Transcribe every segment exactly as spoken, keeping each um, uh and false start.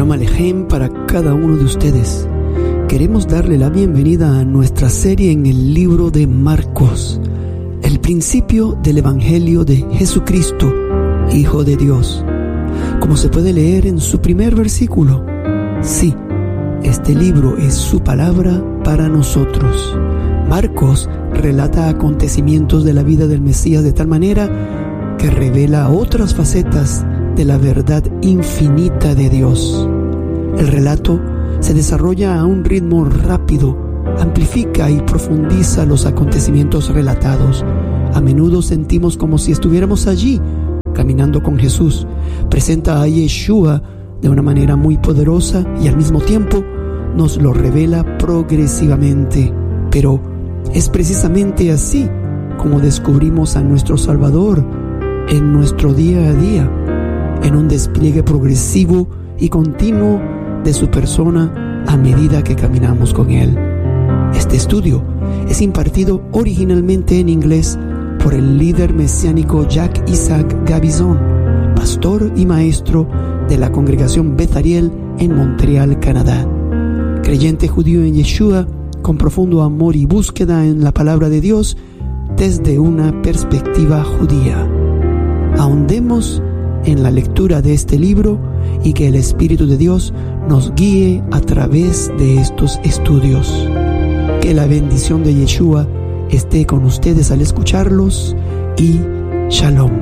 Shalom Alejem para cada uno de ustedes. Queremos darle la bienvenida a nuestra serie en el libro de Marcos, el principio del Evangelio de Jesucristo, Hijo de Dios. Como se puede leer en su primer versículo, sí, este libro es su palabra para nosotros. Marcos relata acontecimientos de la vida del Mesías de tal manera que revela otras facetas de la verdad infinita de Dios. El relato se desarrolla a un ritmo rápido, amplifica y profundiza los acontecimientos relatados. A menudo sentimos como si estuviéramos allí, caminando con Jesús. Presenta a Yeshua de una manera muy poderosa y al mismo tiempo nos lo revela progresivamente. Pero es precisamente así como descubrimos a nuestro Salvador en nuestro día a día, en un despliegue progresivo y continuo de su persona a medida que caminamos con Él. Este estudio es impartido originalmente en inglés por el líder mesiánico Jack Isaac Gabizon, pastor y maestro de la congregación Beth Ariel en Montreal, Canadá. Creyente judío en Yeshua, con profundo amor y búsqueda en la palabra de Dios desde una perspectiva judía. Ahondemos en la lectura de este libro y que el Espíritu de Dios nos guíe a través de estos estudios. Que la bendición de Yeshua esté con ustedes al escucharlos y Shalom.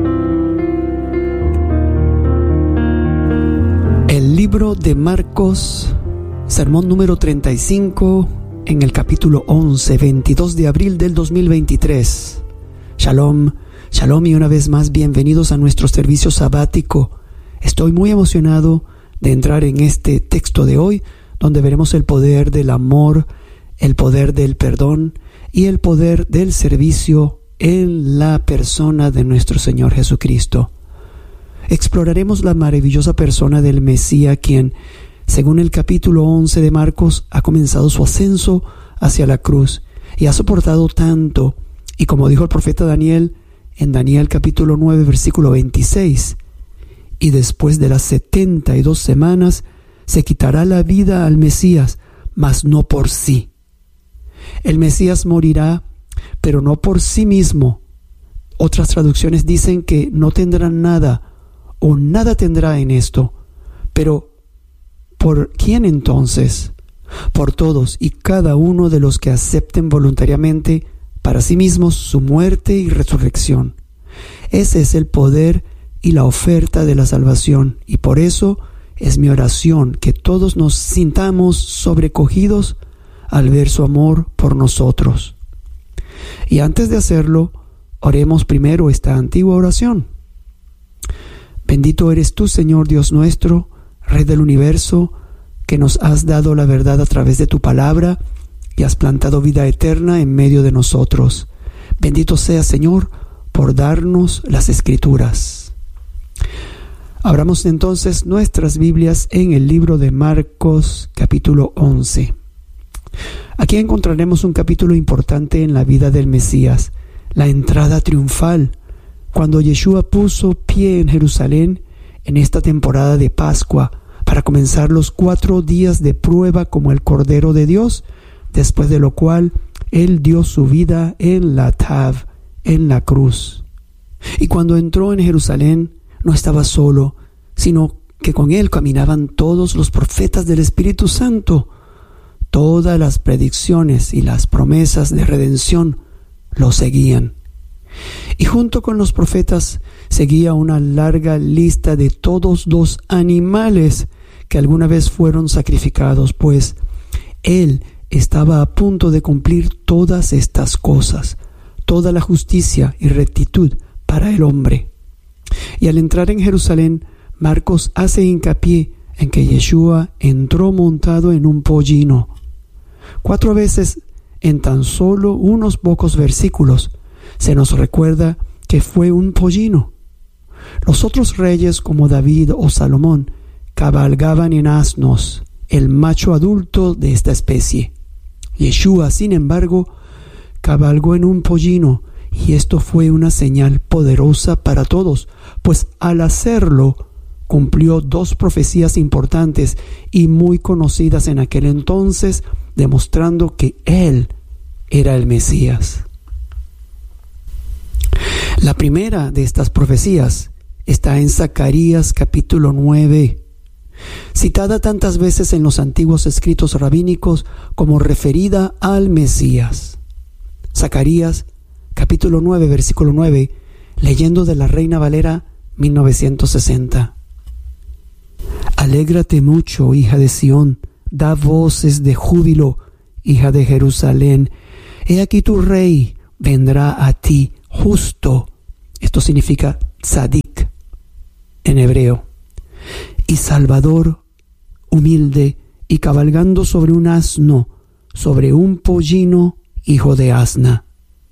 El libro de Marcos, sermón número treinta y cinco, en el capítulo once, veintidós de abril del dos mil veintitrés. Shalom. Shalom y una vez más bienvenidos a nuestro servicio sabático. Estoy muy emocionado de entrar en este texto de hoy, donde veremos el poder del amor, el poder del perdón y el poder del servicio en la persona de nuestro Señor Jesucristo. Exploraremos la maravillosa persona del Mesías, quien, según el capítulo once de Marcos, ha comenzado su ascenso hacia la cruz y ha soportado tanto, y como dijo el profeta Daniel, en Daniel capítulo nueve versículo veintiséis, y después de las setenta y dos semanas se quitará la vida al Mesías, mas no por sí. El Mesías morirá, pero no por sí mismo. Otras traducciones dicen que no tendrá nada o nada tendrá en esto. Pero ¿por quién entonces? Por todos y cada uno de los que acepten voluntariamente para sí mismos su muerte y resurrección. Ese es el poder y la oferta de la salvación, y por eso es mi oración que todos nos sintamos sobrecogidos al ver su amor por nosotros. Y antes de hacerlo, oremos primero esta antigua oración. Bendito eres tú, Señor Dios nuestro, Rey del universo, que nos has dado la verdad a través de tu palabra y has plantado vida eterna en medio de nosotros. Bendito sea, Señor, por darnos las Escrituras. Abramos entonces nuestras Biblias en el libro de Marcos, capítulo once. Aquí encontraremos un capítulo importante en la vida del Mesías, la entrada triunfal, cuando Yeshua puso pie en Jerusalén en esta temporada de Pascua para comenzar los cuatro días de prueba como el Cordero de Dios, después de lo cual Él dio su vida en la Tav, en la cruz. Y cuando entró en Jerusalén, no estaba solo, sino que con Él caminaban todos los profetas del Espíritu Santo. Todas las predicciones y las promesas de redención lo seguían. Y junto con los profetas seguía una larga lista de todos los animales que alguna vez fueron sacrificados, pues Él estaba a punto de cumplir todas estas cosas, toda la justicia y rectitud para el hombre. Y al entrar en Jerusalén, Marcos hace hincapié en que Yeshua entró montado en un pollino. Cuatro veces en tan solo unos pocos versículos se nos recuerda que fue un pollino. Los otros reyes como David o Salomón cabalgaban en asnos, el macho adulto de esta especie. Yeshua, sin embargo, cabalgó en un pollino, y esto fue una señal poderosa para todos, pues al hacerlo cumplió dos profecías importantes y muy conocidas en aquel entonces, demostrando que Él era el Mesías. La primera de estas profecías está en Zacarías capítulo nueve, citada tantas veces en los antiguos escritos rabínicos como referida al Mesías. Zacarías capítulo nueve, versículo nueve, leyendo de la Reina Valera mil novecientos sesenta. Alégrate mucho, hija de Sión, da voces de júbilo, hija de Jerusalén. He aquí tu rey vendrá a ti justo. Esto significa tzadik en hebreo. Y salvador, humilde y cabalgando sobre un asno, sobre un pollino, hijo de asna.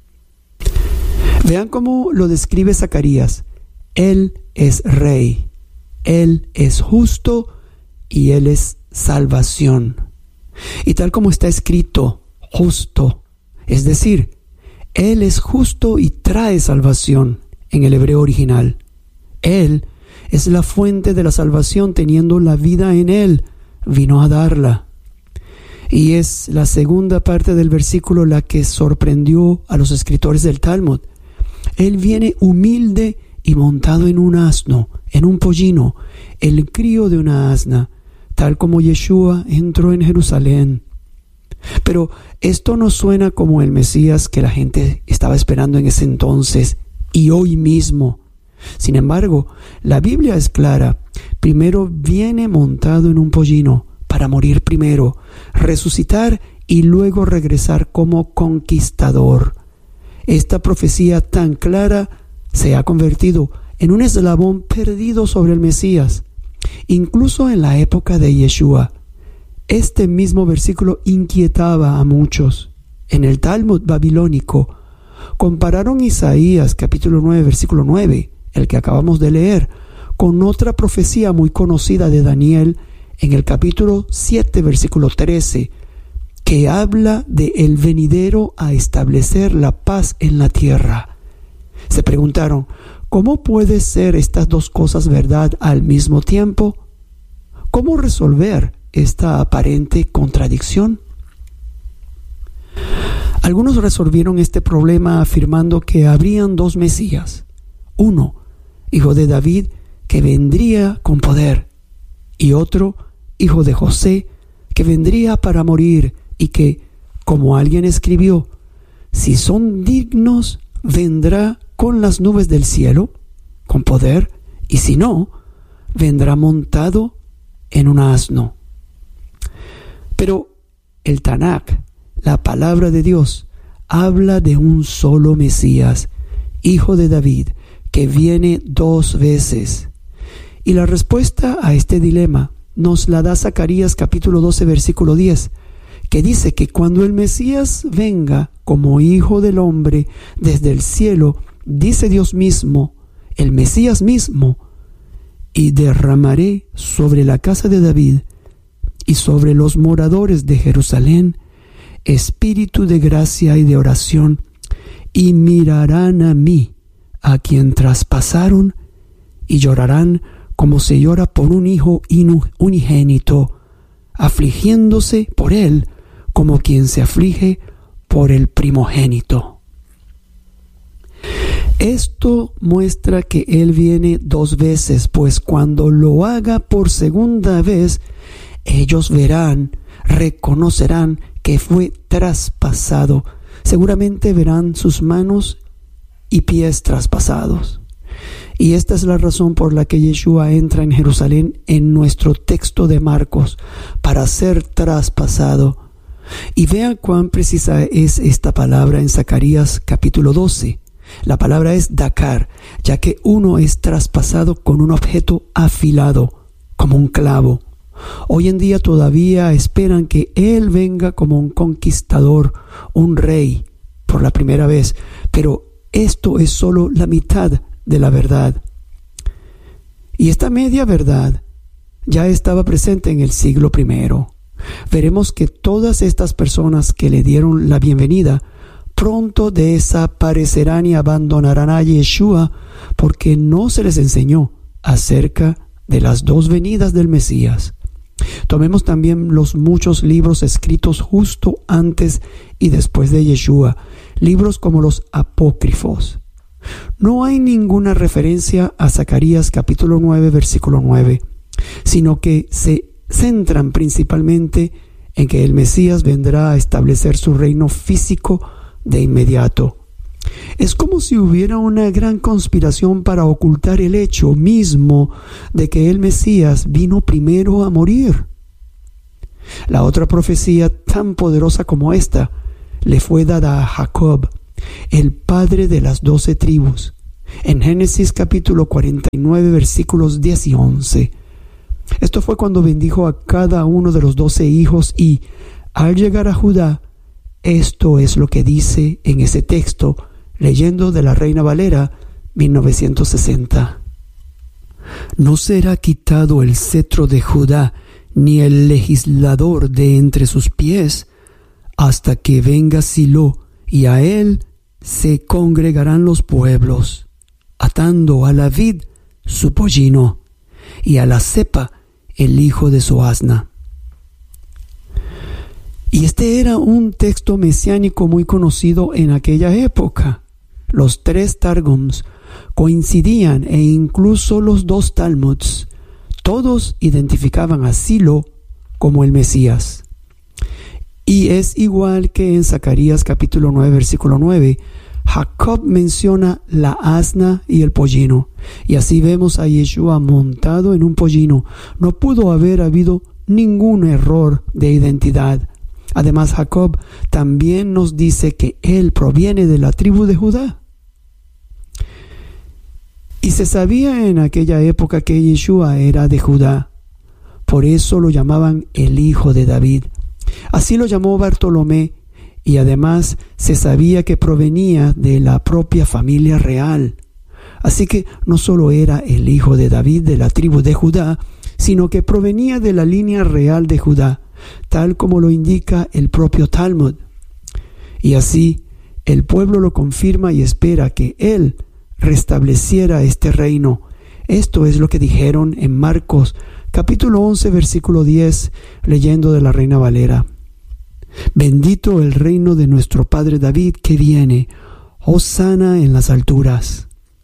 Vean cómo lo describe Zacarías. Él es rey, Él es justo y Él es salvación. Y tal como está escrito, justo, es decir, Él es justo y trae salvación en el hebreo original. Él es la fuente de la salvación, teniendo la vida en Él, vino a darla. Y es la segunda parte del versículo la que sorprendió a los escritores del Talmud. Él viene humilde y montado en un asno, en un pollino, el crío de una asna, tal como Yeshua entró en Jerusalén. Pero esto no suena como el Mesías que la gente estaba esperando en ese entonces y hoy mismo. Sin embargo, la Biblia es clara. Primero viene montado en un pollino para morir primero, resucitar y luego regresar como conquistador. Esta profecía tan clara se ha convertido en un eslabón perdido sobre el Mesías, incluso en la época de Yeshua. Este mismo versículo inquietaba a muchos. En el Talmud babilónico compararon Isaías capítulo nueve, versículo nueve, el que acabamos de leer, con otra profecía muy conocida de Daniel en el capítulo siete, versículo trece, que habla de el venidero a establecer la paz en la tierra. Se preguntaron, ¿cómo puede ser estas dos cosas verdad al mismo tiempo? ¿Cómo resolver esta aparente contradicción? Algunos resolvieron este problema afirmando que habrían dos Mesías. Uno, hijo de David, que vendría con poder, y otro, hijo de José, que vendría para morir y que, como alguien escribió, si son dignos, vendrá con las nubes del cielo, con poder, y si no, vendrá montado en un asno. Pero el Tanakh, la palabra de Dios, habla de un solo Mesías, hijo de David, que viene dos veces. Y la respuesta a este dilema nos la da Zacarías capítulo doce, versículo diez, que dice que cuando el Mesías venga como hijo del hombre desde el cielo, dice Dios mismo, el Mesías mismo, y derramaré sobre la casa de David y sobre los moradores de Jerusalén espíritu de gracia y de oración, y mirarán a mí, a quien traspasaron, y llorarán como se llora por un hijo unigénito, afligiéndose por él como quien se aflige por el primogénito. Esto muestra que Él viene dos veces, pues cuando lo haga por segunda vez, ellos verán, reconocerán que fue traspasado. Seguramente verán sus manos y pies traspasados. Y esta es la razón por la que Yeshua entra en Jerusalén en nuestro texto de Marcos, para ser traspasado. Y vean cuán precisa es esta palabra en Zacarías capítulo doce. La palabra es dakar, ya que uno es traspasado con un objeto afilado, como un clavo. Hoy en día todavía esperan que Él venga como un conquistador, un rey, por la primera vez, pero esto es solo la mitad de la verdad. Y esta media verdad ya estaba presente en el siglo primero. Veremos que todas estas personas que le dieron la bienvenida pronto desaparecerán y abandonarán a Yeshua porque no se les enseñó acerca de las dos venidas del Mesías. Tomemos también los muchos libros escritos justo antes y después de Yeshua, libros como los apócrifos. No hay ninguna referencia a Zacarías capítulo nueve, versículo nueve, sino que se centran principalmente en que el Mesías vendrá a establecer su reino físico de inmediato. Es como si hubiera una gran conspiración para ocultar el hecho mismo de que el Mesías vino primero a morir. La otra profecía tan poderosa como esta le fue dada a Jacob, el padre de las doce tribus, en Génesis capítulo cuarenta y nueve versículos diez y once. Esto fue cuando bendijo a cada uno de los doce hijos y, al llegar a Judá, esto es lo que dice en ese texto, leyendo de la Reina Valera mil novecientos sesenta. No será quitado el cetro de Judá, ni el legislador de entre sus pies, hasta que venga Silo, y a él se congregarán los pueblos, atando a la vid su pollino, y a la cepa el hijo de su asna. Y este era un texto mesiánico muy conocido en aquella época. Los tres Targums coincidían e incluso los dos Talmuds, todos identificaban a Silo como el Mesías. Y es igual que en Zacarías capítulo nueve, versículo nueve, Jacob menciona la asna y el pollino, y así vemos a Yeshua montado en un pollino. No pudo haber habido ningún error de identidad. Además, Jacob también nos dice que él proviene de la tribu de Judá. Y se sabía en aquella época que Yeshua era de Judá. Por eso lo llamaban el hijo de David. Así lo llamó Bartolomé, y además se sabía que provenía de la propia familia real. Así que no solo era el hijo de David de la tribu de Judá, sino que provenía de la línea real de Judá, tal como lo indica el propio Talmud. Y así el pueblo lo confirma y espera que él restableciera este reino. Esto es lo que dijeron en Marcos capítulo once versículo diez, leyendo de la Reina Valera. Bendito el reino de nuestro padre David que viene, hosana en las alturas.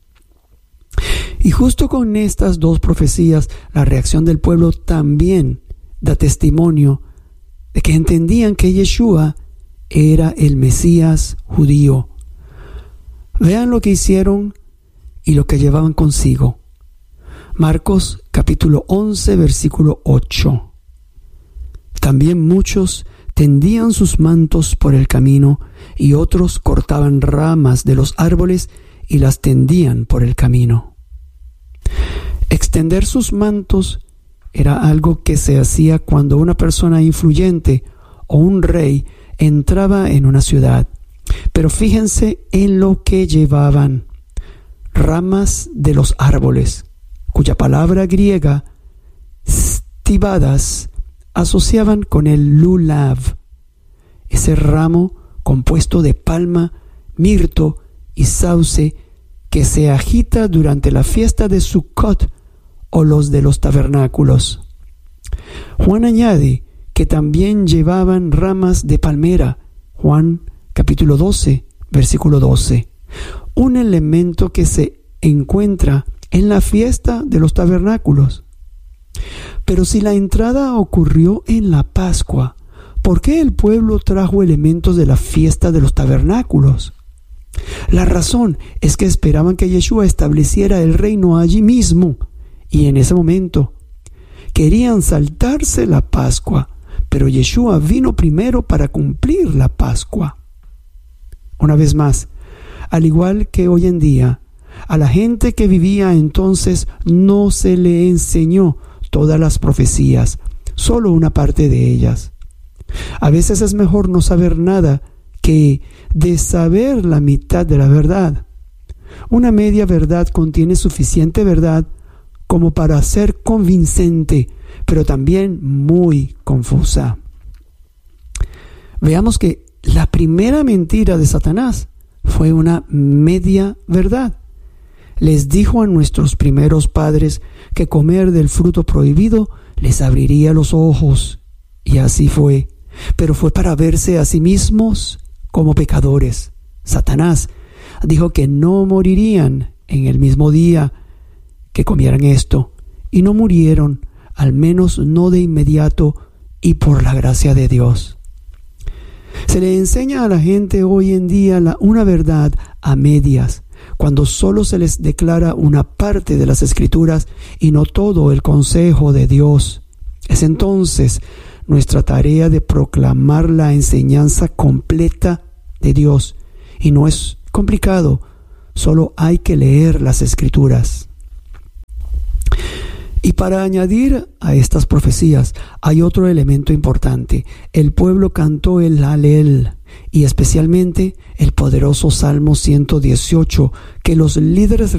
Y justo con estas dos profecías, la reacción del pueblo también da testimonio de que entendían que Yeshua era el Mesías judío. Vean lo que hicieron y lo que llevaban consigo. Marcos capítulo once versículo ocho. También muchos tendían sus mantos por el camino, y otros cortaban ramas de los árboles y las tendían por el camino. Extender sus mantos era algo que se hacía cuando una persona influyente o un rey entraba en una ciudad. Pero fíjense en lo que llevaban: ramas de los árboles, cuya palabra griega stibadas asociaban con el lulav, ese ramo compuesto de palma, mirto y sauce que se agita durante la fiesta de Sukkot o los de los tabernáculos. Juan añade que también llevaban ramas de palmera, Juan capítulo doce, versículo doce, un elemento que se encuentra en la fiesta de los tabernáculos. Pero si la entrada ocurrió en la Pascua, ¿por qué el pueblo trajo elementos de la fiesta de los tabernáculos? La razón es que esperaban que Yeshua estableciera el reino allí mismo, y en ese momento querían saltarse la Pascua, pero Yeshua vino primero para cumplir la Pascua. Una vez más, al igual que hoy en día, a la gente que vivía entonces no se le enseñó todas las profecías, solo una parte de ellas. A veces es mejor no saber nada que de saber la mitad de la verdad. Una media verdad contiene suficiente verdad como para ser convincente, pero también muy confusa. Veamos que la primera mentira de Satanás fue una media verdad. les dijo a nuestros primeros padres que comer del fruto prohibido les abriría los ojos. Y así fue, pero fue para verse a sí mismos como pecadores. Satanás dijo que no morirían en el mismo día que comieran esto, y no murieron, al menos no de inmediato y por la gracia de Dios. Se le enseña a la gente hoy en día la, una verdad a medias, cuando solo se les declara una parte de las Escrituras y no todo el consejo de Dios. Es entonces nuestra tarea de proclamar la enseñanza completa de Dios, y no es complicado, solo hay que leer las Escrituras. Y para añadir a estas profecías hay otro elemento importante. El pueblo cantó el Halel, y especialmente el poderoso Salmo ciento dieciocho, que los líderes